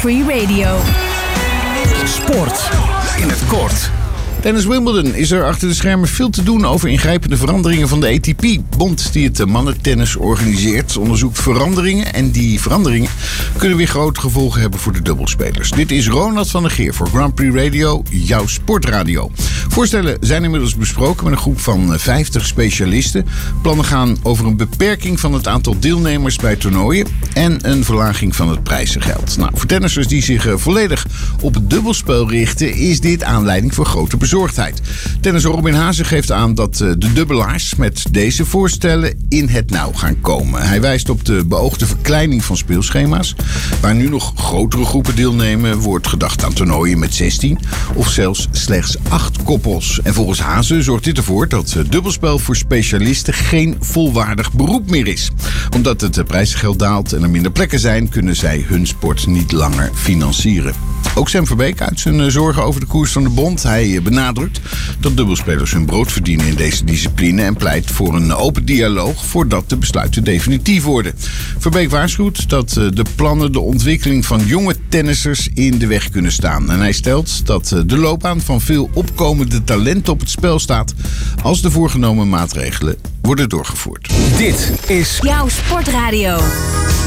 Free Radio. Sport in het kort. Tijdens Wimbledon is er achter de schermen veel te doen over ingrijpende veranderingen van de ATP-bond die het mannentennis organiseert. Onderzoekt veranderingen en die veranderingen kunnen weer grote gevolgen hebben voor de dubbelspelers. Dit is Ronald van der Geer voor Grand Prix Radio, jouw sportradio. Voorstellen zijn inmiddels besproken met een groep van 50 specialisten. Plannen gaan over een beperking van het aantal deelnemers bij toernooien en een verlaging van het prijzengeld. Nou, voor tennissers die zich volledig op het dubbelspel richten, is dit aanleiding voor grote bezorgdheid. Tennisser Robin Haase geeft aan dat de dubbelaars met deze voorstellen in het nauw gaan komen. Hij wijst op de beoogde verkleining van speelschema's. Waar nu nog grotere groepen deelnemen, wordt gedacht aan toernooien met 16 of zelfs slechts 8 koppels. En volgens Haase zorgt dit ervoor dat dubbelspel voor specialisten geen volwaardig beroep meer is. Omdat het prijzengeld daalt en er minder plekken zijn, kunnen zij hun sport niet langer financieren. Ook Sam Verbeek uit zijn zorgen over de koers van de bond. Hij benadrukt dat dubbelspelers hun brood verdienen in deze discipline en pleit voor een open dialoog voordat de besluiten definitief worden. Verbeek waarschuwt dat de plannen de ontwikkeling van jonge tennissers in de weg kunnen staan. En hij stelt dat de loopbaan van veel opkomende talenten op het spel staat als de voorgenomen maatregelen worden doorgevoerd. Dit is Jouw sportradio.